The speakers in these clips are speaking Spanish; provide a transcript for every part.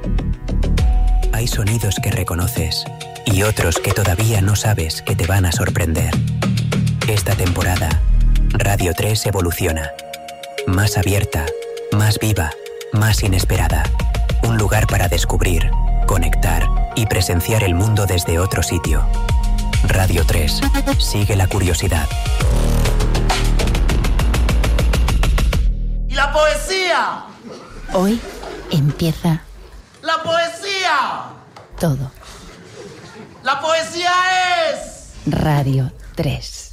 Hay sonidos que reconoces y otros que todavía no sabes que te van a sorprender. Esta temporada, Radio 3 evoluciona. Más abierta, más viva, más inesperada. Un lugar para descubrir, conectar y presenciar el mundo desde otro sitio. Radio 3. Sigue la curiosidad. ¿Y la poesía? Hoy empieza ¡la poesía! todo. ¡La poesía es! Radio 3.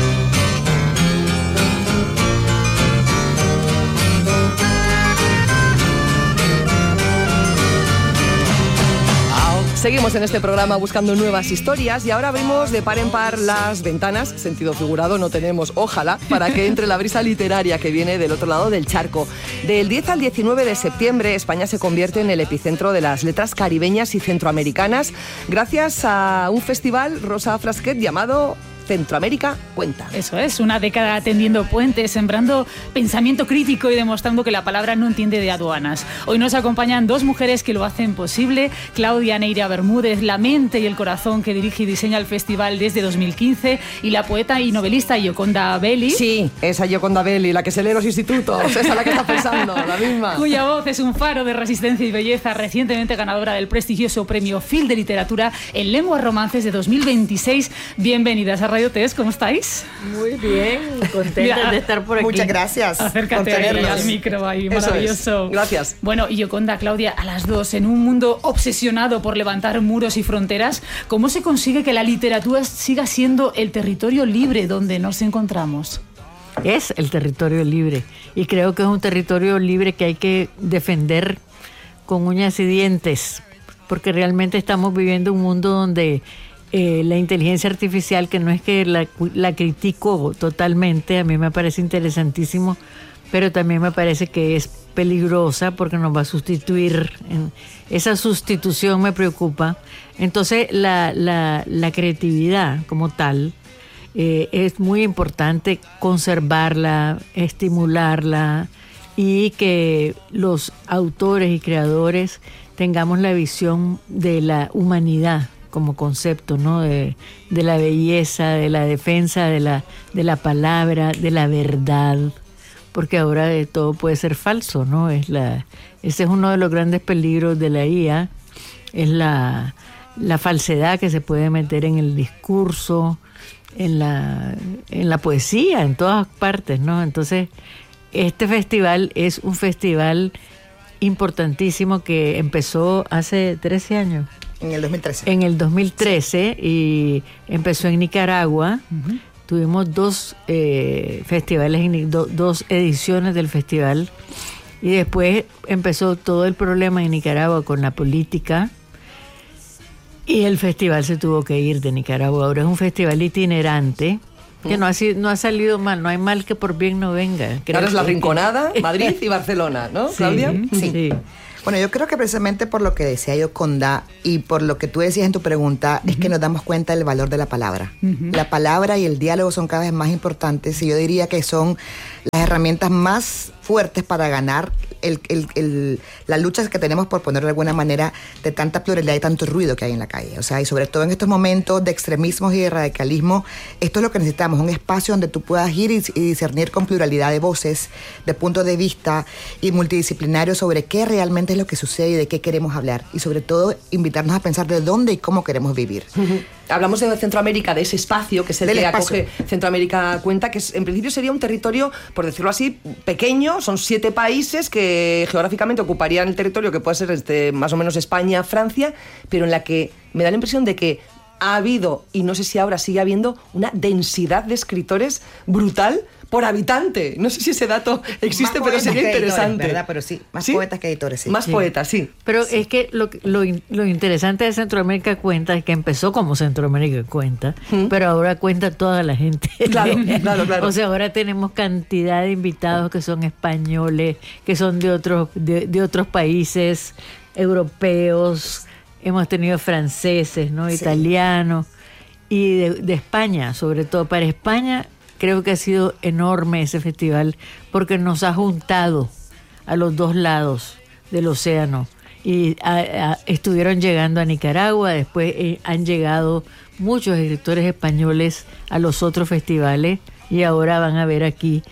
Seguimos en este programa buscando nuevas historias y ahora abrimos de par en par las ventanas, sentido figurado no tenemos, ojalá, para que entre la brisa literaria que viene del otro lado del charco. Del 10 al 19 de septiembre, España se convierte en el epicentro de las letras caribeñas y centroamericanas gracias a un festival, Rosa Frasquet, llamado Centroamérica Cuenta. Eso es, una década tendiendo puentes, sembrando pensamiento crítico y demostrando que la palabra no entiende de aduanas. Hoy nos acompañan dos mujeres que lo hacen posible. Claudia Neira Bermúdez, la mente y el corazón que dirige y diseña el festival desde 2015, y la poeta y novelista Yoconda Belli. Sí, esa Yoconda Belli, la que se lee los institutos, esa es la que está pensando, la misma. Cuya voz es un faro de resistencia y belleza, recientemente ganadora del prestigioso premio Fil de Literatura en Lenguas Romances de 2026. Bienvenidas a Radio Test, ¿cómo estáis? Muy bien, contenta de estar por aquí. Muchas gracias. Acércate ahí al micro, ahí, maravilloso. Es. Gracias. Bueno, y Yoconda, Claudia, a las dos, en un mundo obsesionado por levantar muros y fronteras, ¿cómo se consigue que la literatura siga siendo el territorio libre donde nos encontramos? Es el territorio libre, y creo que es un territorio libre que hay que defender con uñas y dientes, porque realmente estamos viviendo un mundo donde la inteligencia artificial, que no es que la critico totalmente, a mí me parece interesantísimo, pero también me parece que es peligrosa porque nos va a sustituir. Esa sustitución me preocupa. Entonces la creatividad como tal es muy importante conservarla, estimularla, y que los autores y creadores tengamos la visión de la humanidad como concepto, ¿no? De la belleza, de la defensa de la palabra, de la verdad, porque ahora de todo puede ser falso, ¿no? Ese es uno de los grandes peligros de la IA, es la falsedad que se puede meter en el discurso, en la poesía, en todas partes, ¿no? Entonces, este festival es un festival importantísimo que empezó hace 13 años. En el 2013. En el 2013, y empezó en Nicaragua. Uh-huh. Tuvimos dos festivales, dos ediciones del festival, y después empezó todo el problema en Nicaragua con la política, y el festival se tuvo que ir de Nicaragua. Ahora es un festival itinerante, que no ha salido mal, no hay mal que por bien no venga. Ahora es La Rinconada, Madrid y Barcelona, ¿no, sí, Claudia? Sí. Bueno, yo creo que precisamente por lo que decía Yoconda y por lo que tú decías en tu pregunta, es que nos damos cuenta del valor de la palabra. La palabra y el diálogo son cada vez más importantes, y yo diría que son las herramientas más fuertes para ganar la lucha que tenemos, por ponerlo de alguna manera, de tanta pluralidad y tanto ruido que hay en la calle. O sea, y sobre todo en estos momentos de extremismos y de radicalismo, esto es lo que necesitamos, un espacio donde tú puedas ir y discernir con pluralidad de voces, de puntos de vista y multidisciplinarios sobre qué realmente es lo que sucede y de qué queremos hablar. Y sobre todo, invitarnos a pensar de dónde y cómo queremos vivir. Hablamos de Centroamérica, de ese espacio que es el que acoge Centroamérica Cuenta, que en principio sería un territorio, por decirlo así, pequeño. Son 7 países que geográficamente ocuparían el territorio que puede ser más o menos España, Francia, pero en la que me da la impresión de que ha habido, y no sé si ahora sigue habiendo, una densidad de escritores brutal por habitante. No sé si ese dato existe, pero sería interesante. ¿Verdad? Pero sí, más poetas que editores, sí. Más poetas, sí. Pero es que lo interesante de Centroamérica Cuenta es que empezó como Centroamérica Cuenta, pero ahora cuenta toda la gente. Claro. O sea, ahora tenemos cantidad de invitados que son españoles, que son de otros países europeos. Hemos tenido franceses, ¿no? Italianos, y de España, sobre todo. Para España creo que ha sido enorme ese festival, porque nos ha juntado a los dos lados del océano, y estuvieron llegando a Nicaragua, después han llegado muchos escritores españoles a los otros festivales y ahora van a ver aquí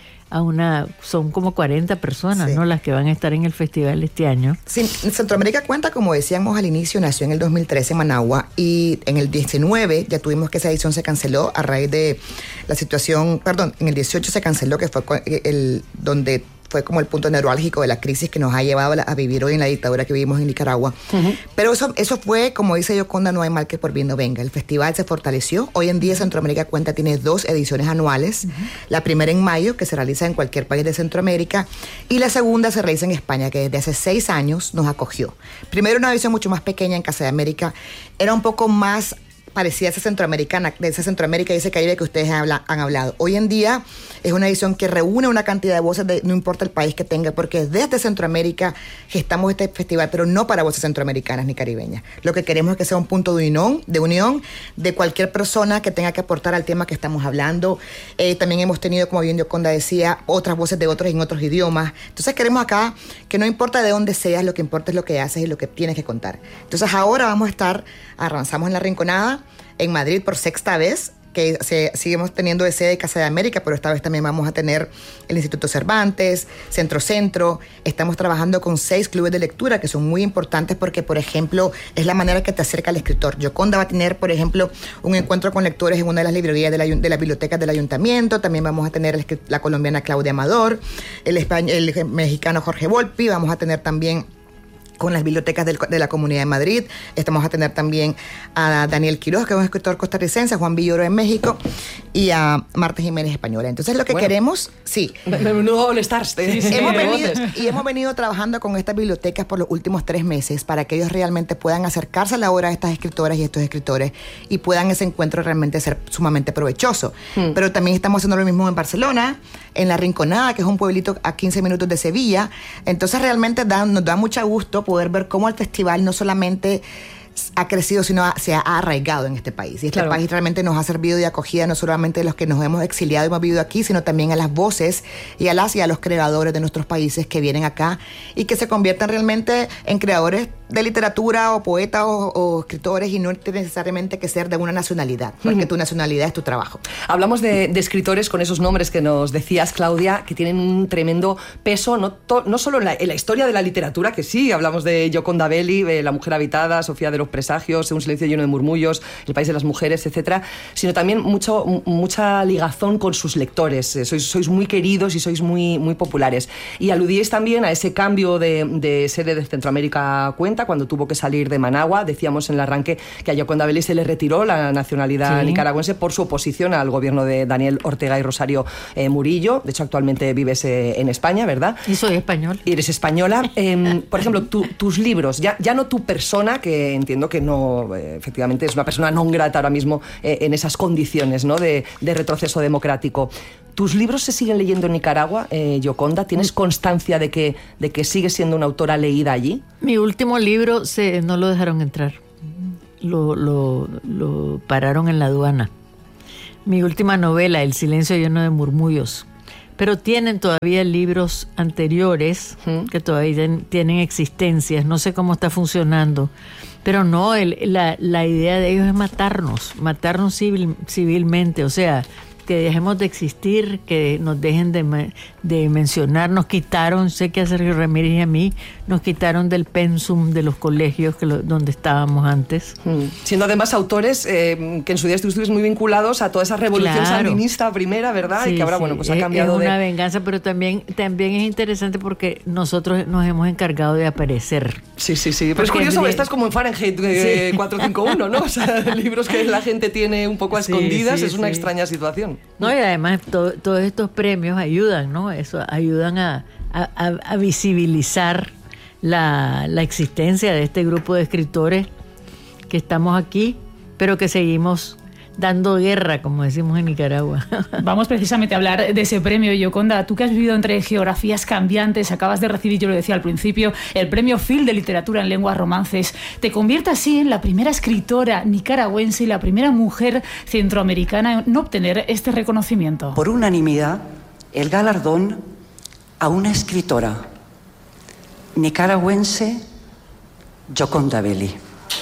son como 40 personas, sí, ¿no?, las que van a estar en el festival este año. Sí, Centroamérica Cuenta, como decíamos al inicio, nació en el 2013 en Managua y en el 19 ya tuvimos que esa edición se canceló a raíz de la situación, en el 18 se canceló, que fue donde fue como el punto neurálgico de la crisis que nos ha llevado a vivir hoy en la dictadura que vivimos en Nicaragua. Uh-huh. Pero eso fue, como dice Yoconda, no hay mal que por bien no venga. El festival se fortaleció. Hoy en día Centroamérica Cuenta tiene 2 ediciones anuales. Uh-huh. La primera en mayo, que se realiza en cualquier país de Centroamérica, y la segunda se realiza en España, que desde hace 6 años nos acogió. Primero una edición mucho más pequeña en Casa de América. Era un poco más parecida a esa centroamericana, de esa Centroamérica y ese Caribe que ustedes han hablado. Hoy en día es una edición que reúne una cantidad de voces, no importa el país que tenga, porque desde Centroamérica gestamos este festival, pero no para voces centroamericanas ni caribeñas. Lo que queremos es que sea un punto de unión de cualquier persona que tenga que aportar al tema que estamos hablando. También hemos tenido, como bien Yoconda decía, otras voces de otros en otros idiomas. Entonces queremos acá que no importa de dónde seas, lo que importa es lo que haces y lo que tienes que contar. Entonces ahora avanzamos en La Rinconada, en Madrid por 6ª vez, que seguimos teniendo de sede Casa de América, pero esta vez también vamos a tener el Instituto Cervantes, Centro. Estamos trabajando con 6 clubes de lectura que son muy importantes porque, por ejemplo, es la manera que te acerca al escritor. Yoconda va a tener, por ejemplo, un encuentro con lectores en una de las librerías de las bibliotecas del ayuntamiento. También vamos a tener la colombiana Claudia Amador, el mexicano Jorge Volpi. Vamos a tener también con las bibliotecas de la Comunidad de Madrid. Vamos a tener también a Daniel Quiroz, que es un escritor costarricense, a Juan Villoro en México y a Marta Jiménez española. Entonces lo que queremos, sí. Menudo All Stars. Hemos venido trabajando con estas bibliotecas por los últimos 3 meses para que ellos realmente puedan acercarse a la obra de estas escritoras y estos escritores y puedan ese encuentro realmente ser sumamente provechoso. Pero también estamos haciendo lo mismo en Barcelona, en La Rinconada, que es un pueblito a 15 minutos de Sevilla. Entonces realmente nos da mucho gusto poder ver cómo el festival no solamente ha crecido, sino se ha arraigado en este país. Y este país realmente nos ha servido de acogida no solamente a los que nos hemos exiliado y hemos vivido aquí, sino también a las voces y a los creadores de nuestros países que vienen acá y que se conviertan realmente en creadores de literatura o poetas o escritores, y no necesariamente que ser de una nacionalidad, porque tu nacionalidad es tu trabajo. Hablamos de escritores con esos nombres que nos decías, Claudia, que tienen un tremendo peso, no solo en la historia de la literatura, que sí, hablamos de Yoconda Belli, La mujer habitada, Sofía de los presagios, Un silencio lleno de murmullos, El país de las mujeres, etcétera, sino también mucha ligazón con sus lectores. Sois muy queridos y sois muy, muy populares. Y aludíais también a ese cambio de sede de Centroamérica Cuenta, cuando tuvo que salir de Managua. Decíamos en el arranque que a Yoconda Belli se le retiró la nacionalidad nicaragüense por su oposición al gobierno de Daniel Ortega y Rosario Murillo. De hecho, actualmente vives en España, ¿verdad? Y soy español. Y eres española. Por ejemplo, tus libros, ya no tu persona, que entiendo que no, efectivamente es una persona non grata ahora mismo en esas condiciones, ¿no?, de retroceso democrático. ¿Tus libros se siguen leyendo en Nicaragua, Yoconda? ¿Tienes constancia de que sigues siendo una autora leída allí? Mi último libro no lo dejaron entrar. Lo pararon en la aduana. Mi última novela, El silencio lleno de murmullos. Pero tienen todavía libros anteriores que todavía tienen existencias. No sé cómo está funcionando. Pero no, la idea de ellos es matarnos civilmente. O sea, que dejemos de existir, que nos dejen de mencionar. Nos quitaron, sé que a Sergio Ramírez y a mí, nos quitaron del pensum de los colegios donde estábamos antes. Siendo además autores que en su día estuviste muy vinculados a toda esa revolución sandinista primera, ¿verdad? Sí, y que ahora, bueno, pues ha cambiado es una venganza, pero también es interesante porque nosotros nos hemos encargado de aparecer. Sí. Pero es curioso, estás como en Fahrenheit 451, ¿no? O sea, libros que la gente tiene un poco a escondidas, es una extraña situación. No, y además todos estos premios ayudan, ¿no? Ayudan a visibilizar la existencia de este grupo de escritores que estamos aquí, pero que seguimos dando guerra, como decimos en Nicaragua. Vamos precisamente a hablar de ese premio, Yoconda. Tú que has vivido entre geografías cambiantes, acabas de recibir, yo lo decía al principio, el premio Phil de literatura en lenguas romances. Te convierte así en la primera escritora nicaragüense y la primera mujer centroamericana en obtener este reconocimiento. Por unanimidad, el galardón a una escritora nicaragüense Yoconda Belli.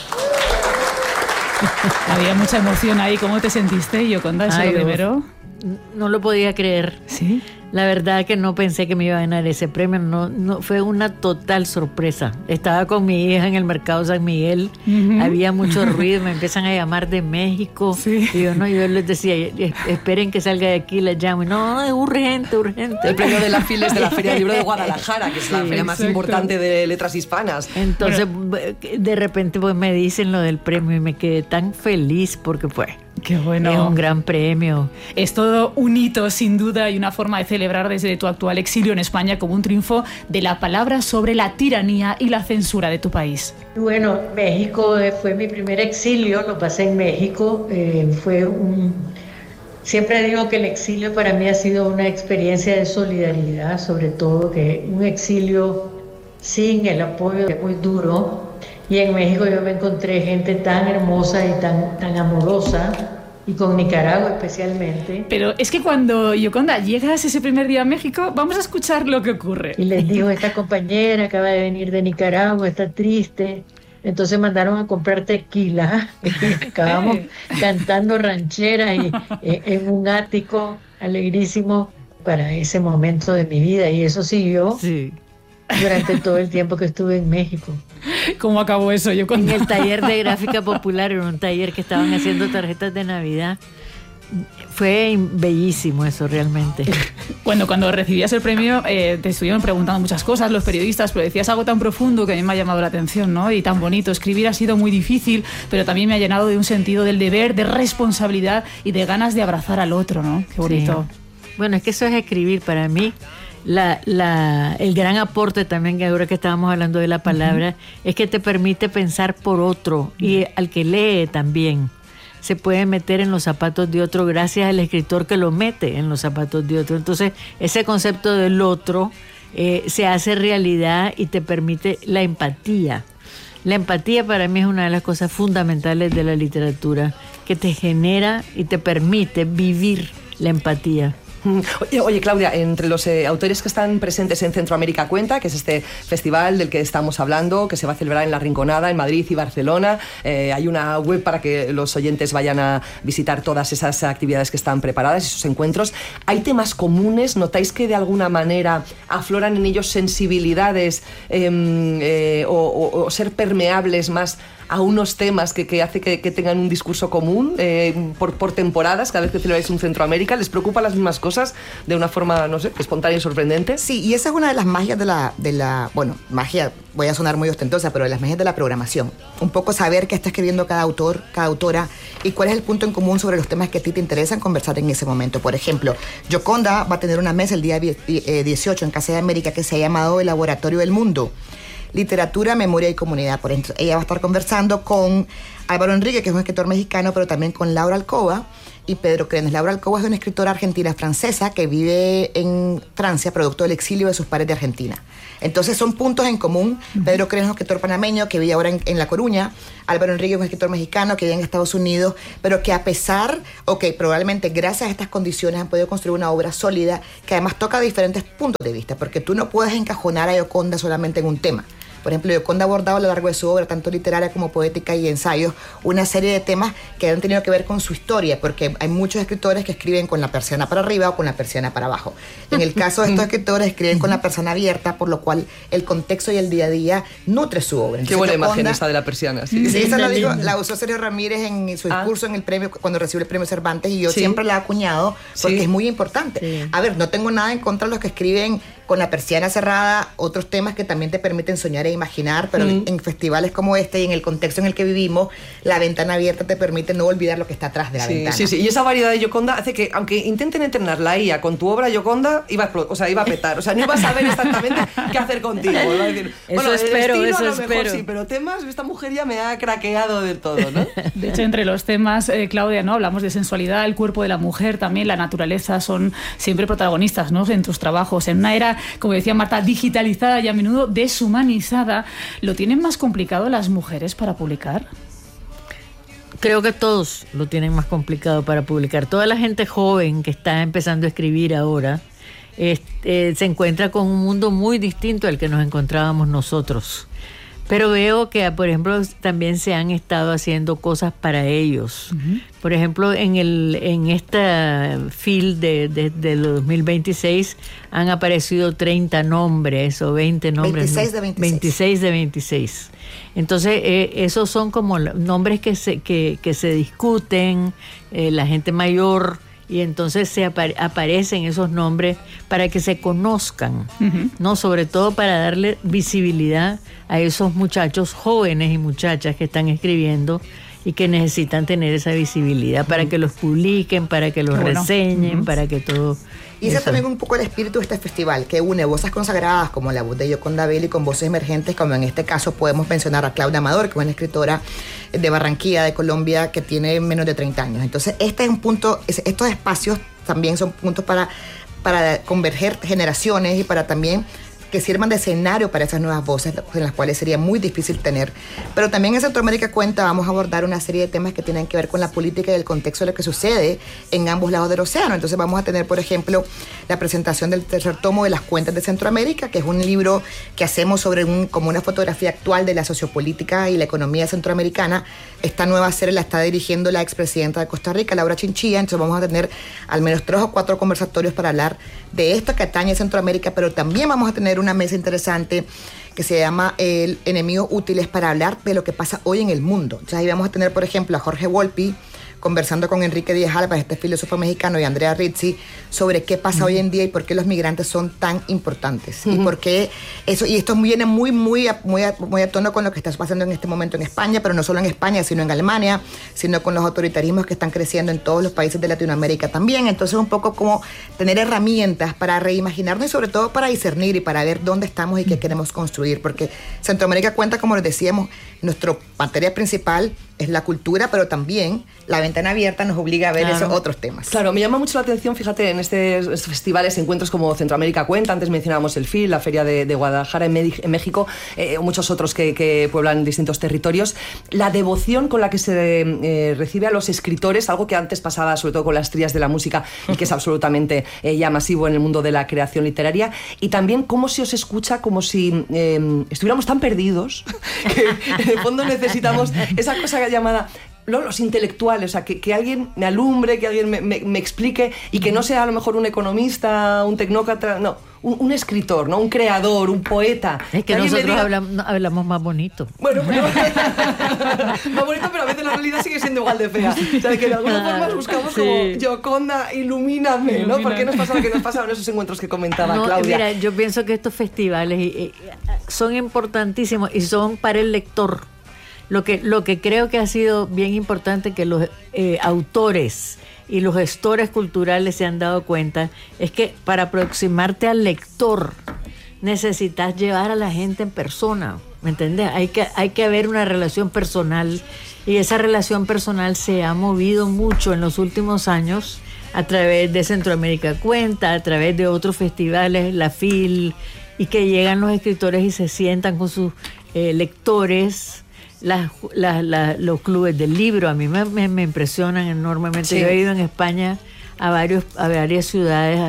Había mucha emoción ahí. ¿Cómo te sentiste, Yoconda? ¿Eso es lo primero? No lo podía creer. ¿Sí? La verdad que no pensé que me iba a ganar ese premio, no fue una total sorpresa. Estaba con mi hija en el mercado San Miguel, había mucho ruido, me empiezan a llamar de México, sí. Y yo les decía, esperen que salga de aquí, les llamo, y no, es urgente. El premio de la FIL es de la Feria del Libro de Guadalajara, que es la feria más importante de letras hispanas. Entonces, de repente pues me dicen lo del premio y me quedé tan feliz porque qué bueno. Es un gran premio. Es todo un hito, sin duda, y una forma de celebrar desde tu actual exilio en España como un triunfo de la palabra sobre la tiranía y la censura de tu país. Bueno, México fue mi primer exilio, lo pasé en México. Siempre digo que el exilio para mí ha sido una experiencia de solidaridad, sobre todo que un exilio sin el apoyo es muy duro. Y en México yo me encontré gente tan hermosa y tan amorosa, y con Nicaragua especialmente. Pero es que cuando, Yoconda, llegas ese primer día a México, vamos a escuchar lo que ocurre. Y les digo, esta compañera acaba de venir de Nicaragua, está triste. Entonces mandaron a comprar tequila. Acabamos cantando rancheras y, en un ático alegrísimo para ese momento de mi vida. Y eso siguió. Sí. Durante todo el tiempo que estuve en México. ¿Cómo acabó eso? En el taller de gráfica popular, en un taller que estaban haciendo tarjetas de Navidad. Fue bellísimo eso realmente. Bueno, cuando recibías el premio te estuvieron preguntando muchas cosas los periodistas, pero decías algo tan profundo que a mí me ha llamado la atención, ¿no? Y tan bonito. Escribir ha sido muy difícil, pero también me ha llenado de un sentido del deber, de responsabilidad y de ganas de abrazar al otro, ¿no? Qué bonito. Sí. Bueno, es que eso es escribir para mí. El gran aporte también, que ahora que estábamos hablando de la palabra, es que te permite pensar por otro, y al que lee también se puede meter en los zapatos de otro gracias al escritor que lo mete en los zapatos de otro. Entonces ese concepto del otro se hace realidad y te permite la empatía. La empatía para mí es una de las cosas fundamentales de la literatura, que te genera y te permite vivir la empatía. Oye, Claudia, entre los autores que están presentes en Centroamérica Cuenta, que es este festival del que estamos hablando, que se va a celebrar en La Rinconada, en Madrid y Barcelona, hay una web para que los oyentes vayan a visitar todas esas actividades que están preparadas, esos encuentros. ¿Hay temas comunes? ¿Notáis que de alguna manera afloran en ellos sensibilidades o ser permeables más a unos temas que hace que tengan un discurso común por temporadas? Cada vez que celebráis un Centroamérica, ¿les preocupan las mismas cosas de una forma, no sé, espontánea y sorprendente? Sí, y esa es una de las magias de la bueno, magia, voy a sonar muy ostentosa, pero de las magias de la programación. Un poco saber qué está escribiendo cada autor, cada autora, y cuál es el punto en común sobre los temas que a ti te interesan conversar en ese momento. Por ejemplo, Yoconda va a tener una mesa el día 18 en Casa de América que se ha llamado El Laboratorio del Mundo. Literatura, memoria y comunidad. Por ejemplo, ella va a estar conversando con Álvaro Enrique, que es un escritor mexicano, pero también con Laura Alcoba y Pedro Crenes. Laura Alcoba es una escritora argentina-francesa que vive en Francia, producto del exilio de sus padres de Argentina. Entonces son puntos en común. Pedro Crenes es un escritor panameño que vive ahora en La Coruña. Álvaro Enrique es un escritor mexicano que vive en Estados Unidos, pero que a pesar, o que probablemente gracias a estas condiciones han podido construir una obra sólida que además toca diferentes puntos de vista, porque tú no puedes encajonar a Yoconda solamente en un tema. Por ejemplo, Yoconda ha abordado a lo largo de su obra, tanto literaria como poética y ensayos, una serie de temas que han tenido que ver con su historia, porque hay muchos escritores que escriben con la persiana para arriba o con la persiana para abajo. En el caso de estos escritores, escriben con la persiana abierta, por lo cual el contexto y el día a día nutre su obra. Qué buena imagen esta de la persiana. Sí, sí, esa la usó Sergio Ramírez en su discurso en el premio, cuando recibió el premio Cervantes, y yo siempre la he acuñado porque es muy importante. Sí. A ver, no tengo nada en contra de los que escriben con la persiana cerrada, otros temas que también te permiten soñar e imaginar, pero en festivales como este y en el contexto en el que vivimos, la ventana abierta te permite no olvidar lo que está atrás de la ventana. Sí, y esa variedad de Yoconda hace que, aunque intenten entrenar la IA con tu obra, Yoconda iba a petar, o sea, no iba a saber exactamente qué hacer contigo. Iba a decir, bueno, eso espero. Mejor, sí, pero temas, esta mujer ya me ha craqueado del todo, ¿no? De hecho, entre los temas, Claudia, ¿no? Hablamos de sensualidad, el cuerpo de la mujer, también la naturaleza, son siempre protagonistas, ¿no? En tus trabajos. En una era, como decía Marta, digitalizada y a menudo deshumanizada, ¿lo tienen más complicado las mujeres para publicar? Creo que todos lo tienen más complicado para publicar. Toda la gente joven que está empezando a escribir ahora se encuentra con un mundo muy distinto al que nos encontrábamos nosotros. Pero veo que, por ejemplo, también se han estado haciendo cosas para ellos. Uh-huh. Por ejemplo, en esta FIL de 2026 han aparecido 30 nombres o 20 nombres. 26 de 26. 26 de 26. Entonces, esos son como nombres que se discuten, la gente mayor, y entonces aparecen esos nombres para que se conozcan, uh-huh. ¿no? Sobre todo para darle visibilidad a esos muchachos jóvenes y muchachas que están escribiendo y que necesitan tener esa visibilidad para que los publiquen, para que los reseñen, uh-huh. para que todo... Y ese es también un poco el espíritu de este festival, que une voces consagradas como la voz de Yoconda Belli con voces emergentes, como en este caso podemos mencionar a Claudia Amador, que es una escritora de Barranquilla, de Colombia, que tiene menos de 30 años. Entonces, este es un punto, estos espacios también son puntos para converger generaciones y para también que sirvan de escenario para esas nuevas voces en las cuales sería muy difícil tener. Pero también en Centroamérica Cuenta vamos a abordar una serie de temas que tienen que ver con la política y el contexto de lo que sucede en ambos lados del océano. Entonces vamos a tener, por ejemplo, la presentación del tercer tomo de Las Cuentas de Centroamérica, que es un libro que hacemos sobre como una fotografía actual de la sociopolítica y la economía centroamericana. Esta nueva serie la está dirigiendo la expresidenta de Costa Rica, Laura Chinchilla. Entonces vamos a tener al menos 3 o 4 conversatorios para hablar de esto que atañe a Centroamérica, pero también vamos a tener una mesa interesante que se llama El Enemigos Útiles, para hablar de lo que pasa hoy en el mundo. Entonces ahí vamos a tener, por ejemplo, a Jorge Volpi conversando con Enrique Díaz Alba, este filósofo mexicano, y Andrea Rizzi, sobre qué pasa hoy en día y por qué los migrantes son tan importantes. Y por qué eso, y esto viene muy a tono con lo que está pasando en este momento en España, pero no solo en España, sino en Alemania, sino con los autoritarismos que están creciendo en todos los países de Latinoamérica también. Entonces un poco como tener herramientas para reimaginarnos y sobre todo para discernir y para ver dónde estamos y qué queremos construir, porque Centroamérica Cuenta, como les decíamos, nuestra materia principal es la cultura, pero también la ventana abierta nos obliga a ver esos otros temas. Claro, me llama mucho la atención, fíjate, en estos festivales, encuentros como Centroamérica Cuenta, antes mencionábamos el FIL, la Feria de Guadalajara en México, muchos otros que pueblan distintos territorios, la devoción con la que se recibe a los escritores, algo que antes pasaba sobre todo con las trías de la música y que es absolutamente ya masivo en el mundo de la creación literaria, y también cómo se os escucha como si estuviéramos tan perdidos que en el fondo necesitamos esa cosa llamada los intelectuales, o sea, que alguien me alumbre, que alguien me explique, y que no sea a lo mejor un economista, un tecnócrata, no, un escritor, ¿no? Un creador, un poeta. Es que nosotros hablamos más bonito. Bueno, pero más bonito, pero a veces la realidad sigue siendo igual de fea. O sea, que de alguna forma buscamos como Yoconda, ilumíname, ¿no? ¿Por qué nos pasa lo que nos pasa en esos encuentros que comentaba Claudia? Mira, yo pienso que estos festivales son importantísimos y son para el lector. Lo que creo que ha sido bien importante que los autores y los gestores culturales se han dado cuenta es que para aproximarte al lector necesitas llevar a la gente en persona, ¿me entiendes? Hay que haber una relación personal, y esa relación personal se ha movido mucho en los últimos años a través de Centroamérica Cuenta, a través de otros festivales, la FIL, y que llegan los escritores y se sientan con sus lectores. Los clubes del libro a mí me impresionan enormemente. Sí. Yo he ido en España a varias ciudades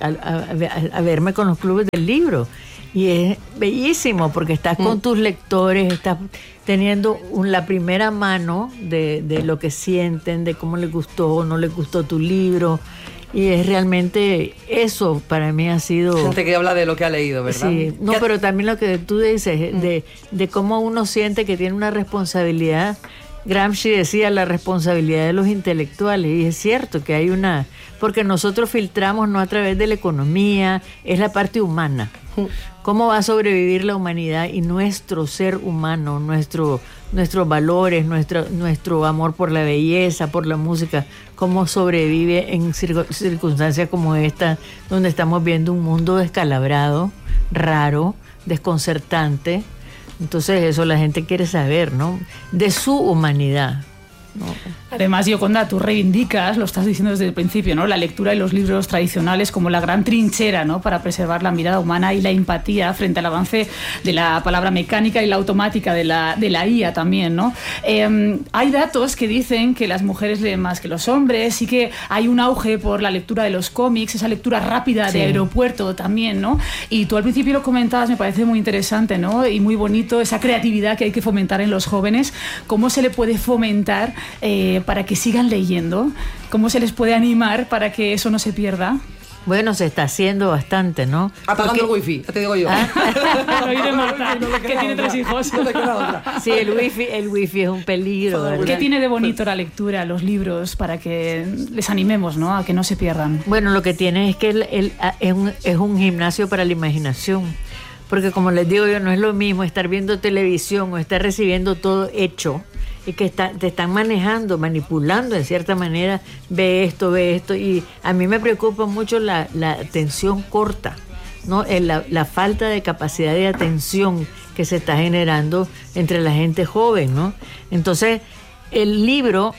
a verme con los clubes del libro, y es bellísimo porque estás con tus lectores, estás teniendo la primera mano de lo que sienten, de cómo les gustó o no les gustó tu libro. Y es realmente eso para mí ha sido... Gente que habla de lo que ha leído, ¿verdad? Sí, no, pero también lo que tú dices, de cómo uno siente que tiene una responsabilidad. Gramsci decía la responsabilidad de los intelectuales, y es cierto que hay una... Porque nosotros filtramos no a través de la economía, es la parte humana. ¿Cómo va a sobrevivir la humanidad y nuestro ser humano, nuestros valores, nuestro amor por la belleza, por la música? ¿Cómo sobrevive en circunstancias como esta, donde estamos viendo un mundo descalabrado, raro, desconcertante? Entonces eso la gente quiere saber, ¿no? De su humanidad. No. Además, Gioconda, tú reivindicas, lo estás diciendo desde el principio, ¿no? La lectura y los libros tradicionales como la gran trinchera, ¿no? Para preservar la mirada humana y la empatía frente al avance de la palabra mecánica y la automática de la IA también, ¿no? Hay datos que dicen que las mujeres leen más que los hombres y que hay un auge por la lectura de los cómics, esa lectura rápida de aeropuerto también, ¿no? Y tú al principio lo comentabas, me parece muy interesante, ¿no? Y muy bonito, esa creatividad que hay que fomentar en los jóvenes. ¿Cómo se le puede fomentar para que sigan leyendo? ¿Cómo se les puede animar para que eso no se pierda? Bueno, se está haciendo bastante, ¿no? Apagando el wifi, ya te digo yo. Lo oí de Marta, que tiene 3 hijos. No te queda otra. Sí, el wifi es un peligro, ¿verdad? ¿Qué tiene de bonito la lectura, los libros, para que les animemos, ¿no? A que no se pierdan? Bueno, lo que tiene es que es un gimnasio para la imaginación. Porque como les digo yo, no es lo mismo estar viendo televisión o estar recibiendo todo hecho y que te están manejando, manipulando en cierta manera, ve esto. Y a mí me preocupa mucho la atención corta, ¿no? La falta de capacidad de atención que se está generando entre la gente joven, ¿no? Entonces, el libro,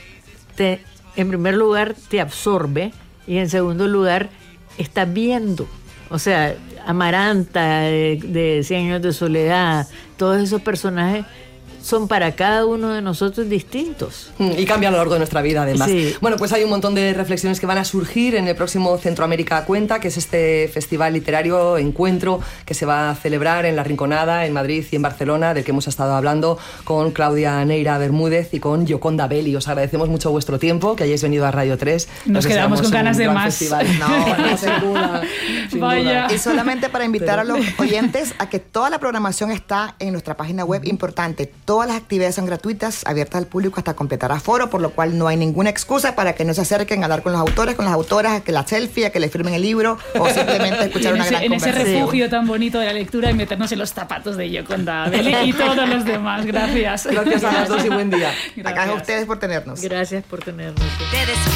en primer lugar, te absorbe y en segundo lugar, estás viendo. O sea, Amaranta, de 100 años de soledad, todos esos personajes son para cada uno de nosotros distintos. Y cambian a lo largo de nuestra vida, además. Sí. Bueno, pues hay un montón de reflexiones que van a surgir en el próximo Centroamérica Cuenta, que es este festival literario, encuentro, que se va a celebrar en La Rinconada, en Madrid y en Barcelona, del que hemos estado hablando con Claudia Neira Bermúdez y con Gioconda Belli. Os agradecemos mucho vuestro tiempo, que hayáis venido a Radio 3. Nos quedamos con ganas de más. Festival. No, sin duda. Sin Vaya. duda. Y solamente para invitar a los oyentes a que toda la programación está en nuestra página web, importante. Todas las actividades son gratuitas, abiertas al público hasta completar aforo, por lo cual no hay ninguna excusa para que no se acerquen a hablar con los autores, con las autoras, a que la selfie, a que le firmen el libro o simplemente escuchar una gran conversación. En ese refugio tan bonito de la lectura y meternos en los zapatos de Gioconda Belli y todos los demás. Gracias. Gracias a las dos y buen día. Acá a ustedes por tenernos. Gracias por tenernos.